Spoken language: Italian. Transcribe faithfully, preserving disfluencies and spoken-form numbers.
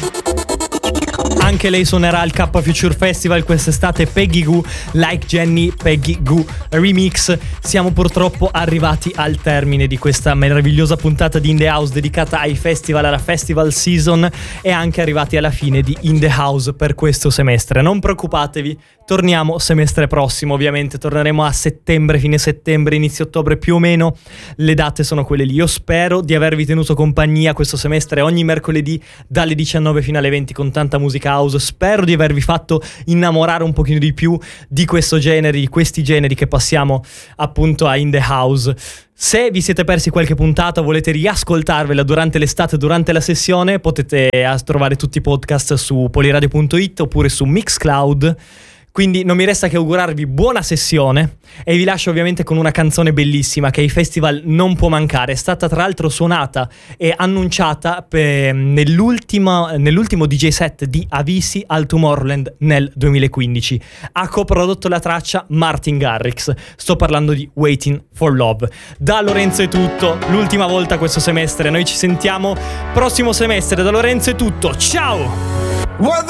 Anche lei suonerà al K Future Festival quest'estate. Peggy Gou, Like Jenny, Peggy Gou Remix. Siamo purtroppo arrivati al termine di questa meravigliosa puntata di In The House dedicata ai festival, alla festival season, e anche arrivati alla fine di In The House per questo semestre. Non preoccupatevi, torniamo semestre prossimo, ovviamente torneremo a settembre, fine settembre, inizio ottobre più o meno. Le date sono quelle lì. Io spero di avervi tenuto compagnia questo semestre ogni mercoledì dalle diciannove fino alle venti con tanta musica house. Spero di avervi fatto innamorare un pochino di più di questo genere, di questi generi che passiamo appunto a In The House. Se vi siete persi qualche puntata o volete riascoltarvela durante l'estate, durante la sessione, potete trovare tutti i podcast su poliradio punto it oppure su Mixcloud. Quindi non mi resta che augurarvi buona sessione e vi lascio ovviamente con una canzone bellissima che ai festival non può mancare. È stata tra l'altro suonata e annunciata per, nell'ultimo, nell'ultimo D J set di Avicii al Tomorrowland nel duemilaquindici. Ha coprodotto la traccia Martin Garrix. Sto parlando di Waiting for Love. Da Lorenzo è tutto, l'ultima volta questo semestre. Noi ci sentiamo prossimo semestre. Da Lorenzo è tutto, ciao!